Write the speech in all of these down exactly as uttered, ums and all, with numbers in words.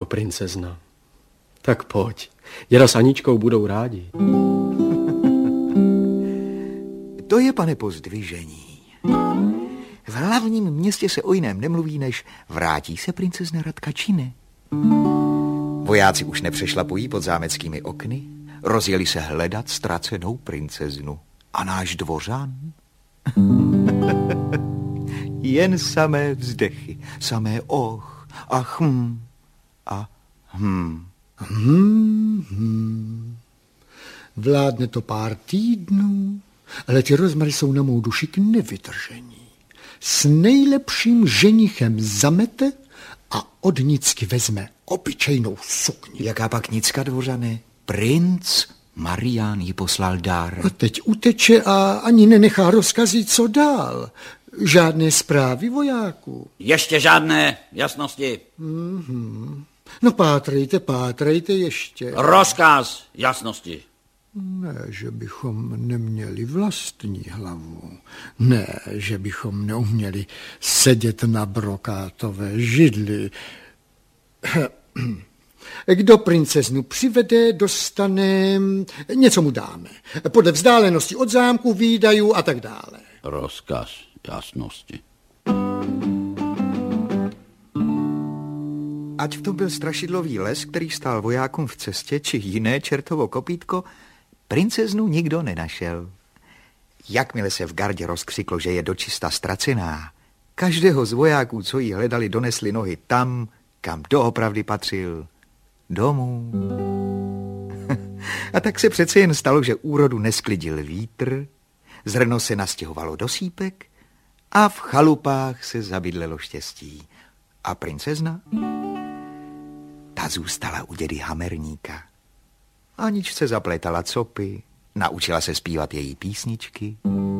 princezna. Tak pojď, děda s Aničkou budou rádi. To je, pane, pozdvižení. V hlavním městě se o jiném nemluví, než vrátí se princezna Radka, či ne? Vojáci už nepřešlapují pod zámeckými okny, rozjeli se hledat ztracenou princeznu. A náš dvořan? Jen samé vzdechy, samé och a hm a hm. Hmm, hmm. Vládne to pár týdnů, ale ty rozmary jsou na mou duši k nevydržení. S nejlepším ženichem zamete a od Nicky vezme obyčejnou sukni. Jaká pak Nicka, dvořane? Princ Marián jí poslal dár. A teď uteče a ani nenechá rozkazy, co dál. Žádné zprávy vojáků. Ještě žádné jasnosti. Mm-hmm. No pátrejte, pátrejte ještě. Rozkaz jasnosti. Ne, že bychom neměli vlastní hlavu. Ne, že bychom neuměli sedět na brokátové židli. Kdo princeznu přivede, dostane... Něco mu dáme. Podle vzdálenosti od zámku, výdajů a tak dále. Rozkaz jasnosti. Ať v tom byl strašidlový les, který stál vojákům v cestě, či jiné čertovo kopítko, princeznu nikdo nenašel. Jakmile se v gardě rozkřiklo, že je dočista ztracená, každého z vojáků, co jí hledali, donesli nohy tam, kam doopravdy patřil. Domů. A tak se přece jen stalo, že úrodu nesklidil vítr, zrno se nastěhovalo do sípek a v chalupách se zabydlelo štěstí. A princezna? Ta zůstala u dědy Hamerníka. Aničce zaplétala copy, naučila se zpívat její písničky.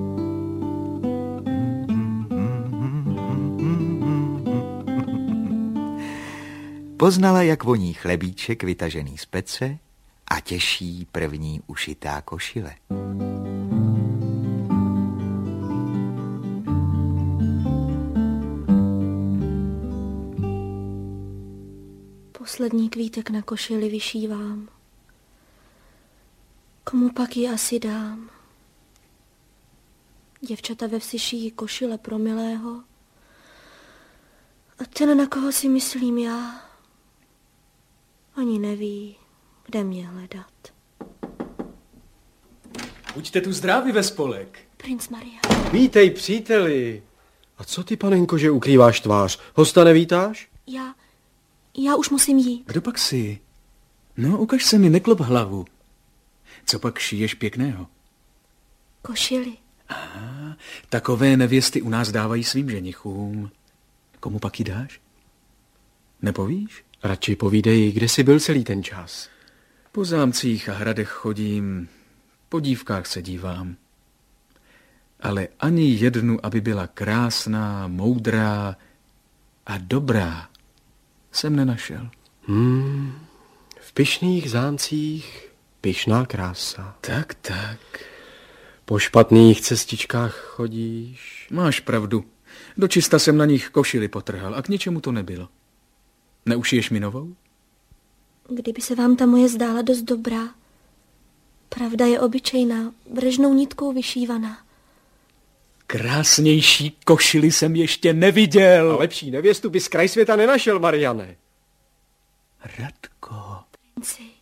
Poznala, jak voní chlebíček vytažený z pece a těší první ušitá košile. Poslední kvítek na košili vyšívám. Komu pak ji asi dám? Děvčata ve vsi šijí košile pro milého. A ten, na koho si myslím já, ani neví, kde mě hledat. Buďte tu zdraví ve spolek. Princ Maria. Vítej, příteli. A co ty, panenko, že ukrýváš tvář? Hosta nevítáš? Já, já už musím jít. Kdo pak jsi? No, ukaž se mi, neklop hlavu. Co pak šiješ pěkného? Košily. Aha, takové nevěsty u nás dávají svým ženichům. Komu pak ji dáš? Nepovíš? Radši povídej, kde jsi byl celý ten čas. Po zámcích a hradech chodím, po dívkách se dívám. Ale ani jednu, aby byla krásná, moudrá a dobrá, jsem nenašel. Hmm, v pyšných zámcích pyšná krása. Tak, tak. Po špatných cestičkách chodíš. Máš pravdu. Dočista jsem na nich košili potrhal a k ničemu to nebylo. Neušiješ mi novou? Kdyby se vám ta moje zdála dost dobrá. Pravda je obyčejná, brežnou nitkou vyšívaná. Krásnější košili jsem ještě neviděl. A lepší nevěstu bys kraj světa nenašel, Mariane. Radko. Princi.